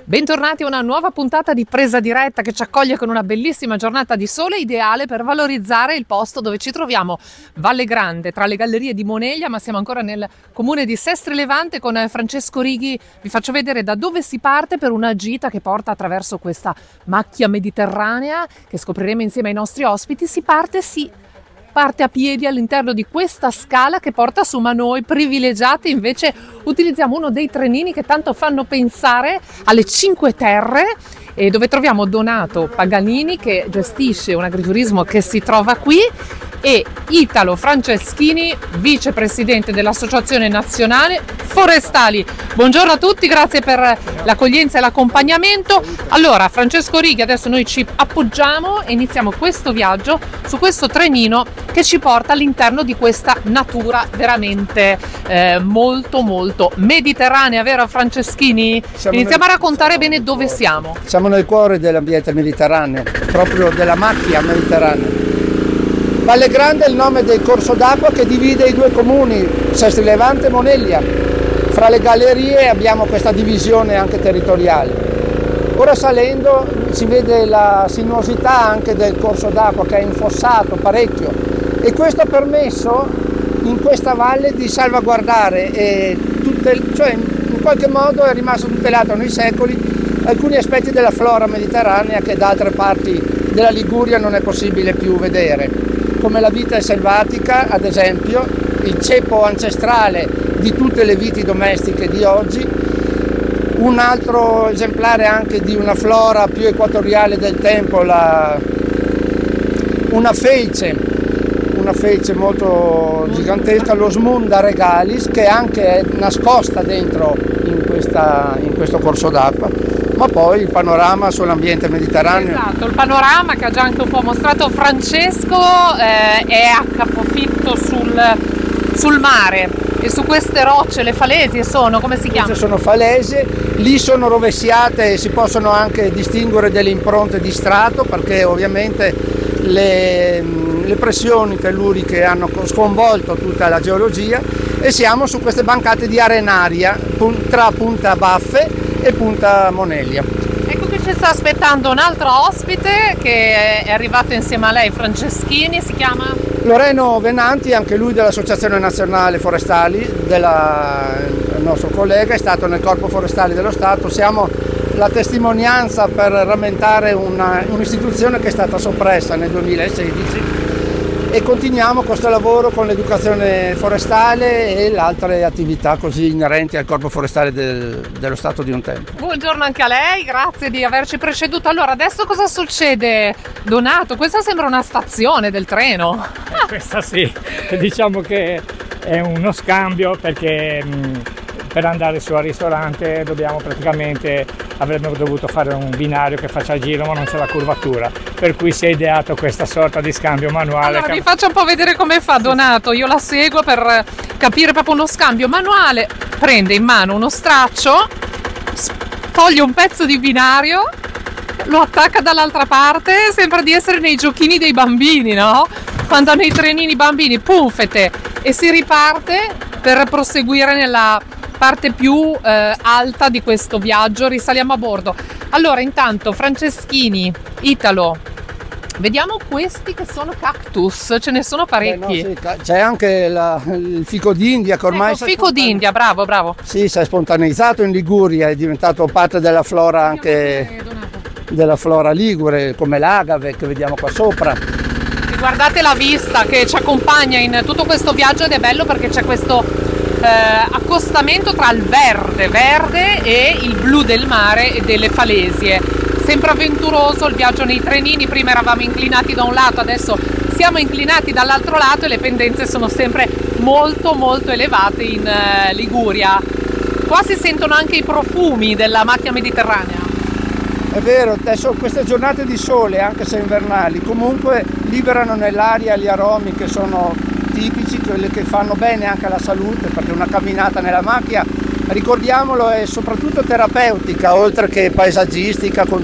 Bentornati a una nuova puntata di Presa Diretta che ci accoglie con una bellissima giornata di sole, ideale per valorizzare il posto dove ci troviamo, Valle Grande, tra le gallerie di Moneglia, ma siamo ancora nel comune di Sestri Levante con Francesco Righi. Vi faccio vedere da dove si parte per una gita che porta attraverso questa macchia mediterranea che scopriremo insieme ai nostri ospiti. Si parte a piedi all'interno di questa scala che porta su, ma noi privilegiati invece utilizziamo uno dei trenini che tanto fanno pensare alle Cinque Terre, e dove troviamo Donato Paganini che gestisce un agriturismo che si trova qui, e Italo Franceschini, vicepresidente dell'Associazione Nazionale Forestali. Buongiorno a tutti, grazie per l'accoglienza e l'accompagnamento. Allora, Francesco Righi, adesso noi ci appoggiamo e iniziamo questo viaggio su questo trenino che ci porta all'interno di questa natura veramente molto molto mediterranea, vero Franceschini? Iniziamo a raccontare bene dove siamo. Siamo nel cuore dell'ambiente mediterraneo, proprio della macchia mediterranea. Valle Grande è il nome del corso d'acqua che divide i due comuni, Sestri Levante e Moneglia. Fra le gallerie abbiamo questa divisione anche territoriale. Ora salendo si vede la sinuosità anche del corso d'acqua che è infossato parecchio, e questo ha permesso in questa valle di salvaguardare cioè in qualche modo è rimasto tutelato nei secoli alcuni aspetti della flora mediterranea che da altre parti della Liguria non è possibile più vedere, come la vita selvatica, ad esempio, il ceppo ancestrale di tutte le viti domestiche di oggi, un altro esemplare anche di una flora più equatoriale del tempo, una felce molto gigantesca, lo Smunda regalis, che anche è nascosta dentro in questo corso d'acqua. Ma poi il panorama sull'ambiente mediterraneo. Esatto, il panorama che ha già anche un po' mostrato Francesco è a capofitto sul mare, e su queste rocce, le falesie sono, come si chiamano? Queste sono falese, lì sono rovesciate e si possono anche distinguere delle impronte di strato, perché ovviamente le pressioni telluriche hanno sconvolto tutta la geologia, e siamo su queste bancate di arenaria tra Punta Baffe e Punta Moneglia. Ecco che ci sta aspettando un altro ospite che è arrivato insieme a lei, Franceschini, si chiama? Loreno Venanti, anche lui dell'Associazione Nazionale Forestali, il nostro collega, è stato nel Corpo Forestale dello Stato. Siamo la testimonianza per rammentare un'istituzione che è stata soppressa nel 2016, e continuiamo questo lavoro con l'educazione forestale e le altre attività così inerenti al Corpo Forestale dello Stato di un tempo. Buongiorno anche a lei, grazie di averci preceduto. Allora, adesso cosa succede, Donato? Questa sembra una stazione del treno. Questa sì, diciamo che è uno scambio, perché per andare su al ristorante avremmo dovuto fare un binario che faccia il giro, ma non c'è la curvatura, per cui si è ideato questa sorta di scambio manuale. Allora vi faccio un po' vedere come fa Donato, io la seguo per capire proprio uno scambio manuale. Prende in mano uno straccio, toglie un pezzo di binario, lo attacca dall'altra parte, sembra di essere nei giochini dei bambini, no? Quando hanno i trenini bambini, pumfete, e si riparte per proseguire nella parte più alta di questo viaggio. Risaliamo a bordo. Allora, intanto Franceschini, Italo, vediamo questi che sono cactus, ce ne sono parecchi. No, sì, c'è anche il fico d'India che ormai fico d'India, bravo. Sì, si è spontaneizzato in Liguria, è diventato parte della flora anche della flora ligure, come l'agave che vediamo qua sopra. E guardate la vista che ci accompagna in tutto questo viaggio, ed è bello perché c'è questo accostamento tra il verde e il blu del mare e delle falesie. Sempre avventuroso il viaggio nei trenini. Prima eravamo inclinati da un lato, adesso siamo inclinati dall'altro lato, e le pendenze sono sempre molto molto elevate in Liguria. Qua si sentono anche i profumi della macchia mediterranea. È vero, adesso queste giornate di sole, anche se invernali, comunque liberano nell'aria gli aromi che sono tipici, quelli che fanno bene anche alla salute, perché una camminata nella macchia, ricordiamolo, è soprattutto terapeutica oltre che paesaggistica, con